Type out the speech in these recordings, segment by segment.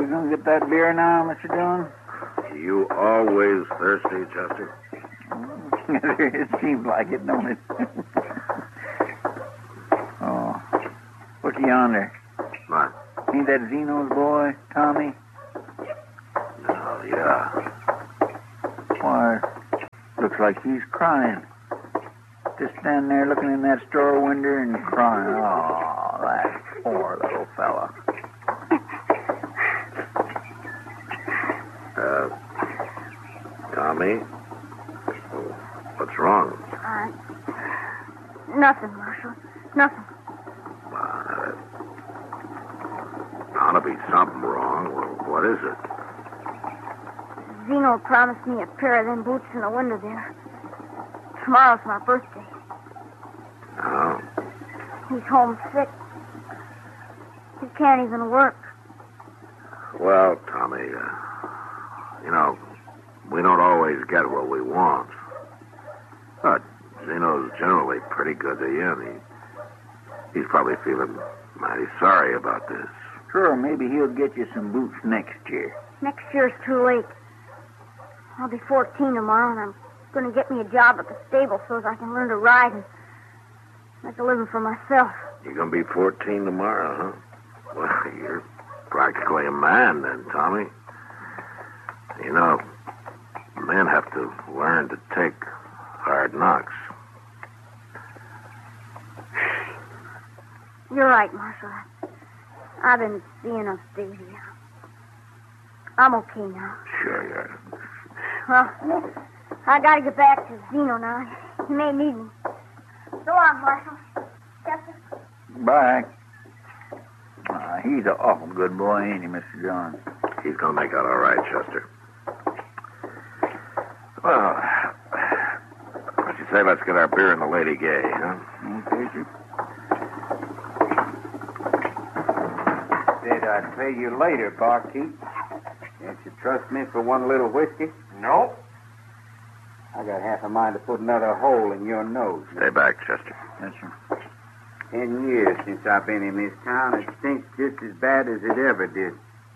gonna get that beer now, Mr. Dillon? You always thirsty, Chester? It seems like it, don't it? Oh. Look yonder. What? Ain't that Zeno's boy, Tommy? Oh, yeah. Why, looks like he's crying. Just standing there looking in that store window and crying. Oh, that poor little fella. Tommy? What's wrong? Nothing, Marshal. Nothing. Ought to be something wrong. Well, what is it? Zeno promised me a pair of them boots in the window there. Tomorrow's my birthday. Oh. He's homesick. He can't even work. Well, Tommy, we don't always get what we want. But Zeno's generally pretty good to you, and he's probably feeling mighty sorry about this. Sure, maybe he'll get you some boots next year. Next year's too late. I'll be 14 tomorrow, and I'm going to get me a job at the stable so as I can learn to ride and make a living for myself. You're going to be 14 tomorrow, huh? Well, you're practically a man then, Tommy. You know, men have to learn to take hard knocks. You're right, Marshal. I've been being upstage. I'm okay now. Sure you are. Well, I gotta get back to Zeno now. He may need me. So long, Marshal. Chester? Bye. He's an awful good boy, ain't he, Mr. John? He's going to make out all right, Chester. Well, what you say, let's get our beer in the Lady Gay, huh? Okay, sir. Said I'd pay you later, barkeep. Can't you trust me for one little whiskey? No. I got half a mind to put another hole in your nose. Stay back, Chester. Yes, sir. 10 years since I've been in this town. It stinks just as bad as it ever did.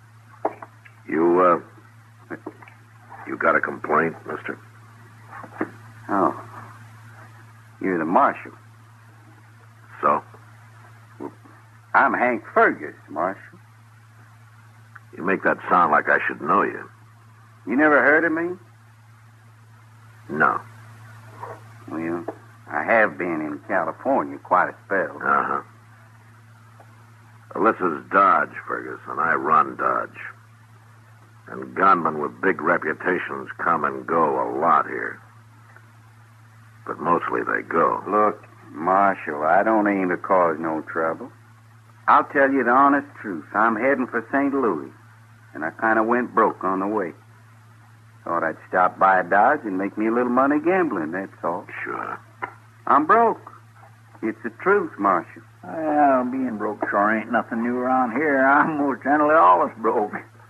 You got a complaint, mister? Oh. You're the marshal. So? I'm Hank Fergus, Marshal. You make that sound like I should know you. You never heard of me? No. Well, I have been in California quite a spell. Uh-huh. Well, this is Dodge, Fergus, and I run Dodge. And gunmen with big reputations come and go a lot here. But mostly they go. Look, Marshal, I don't aim to cause no trouble. I'll tell you the honest truth. I'm heading for St. Louis, and I kind of went broke on the way. Thought I'd stop by Dodge and make me a little money gambling, that's all. Sure. I'm broke. It's the truth, Marshal. Well, being broke sure ain't nothing new around here. I'm most generally always broke.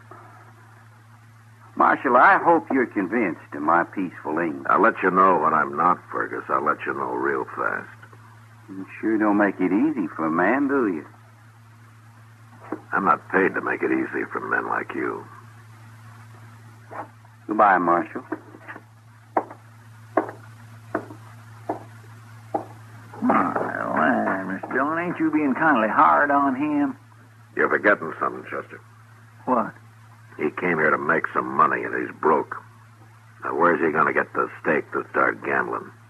Marshal, I hope you're convinced of my peaceful aim. I'll let you know when I'm not, Fergus. I'll let you know real fast. You sure don't make it easy for a man, do you? I'm not paid to make it easy for men like you. Goodbye, Marshal. Well, Miss Dillon, ain't you being kindly hard on him? You're forgetting something, Chester. What? He came here to make some money, and he's broke. Now, where's he going to get the stake to start gambling?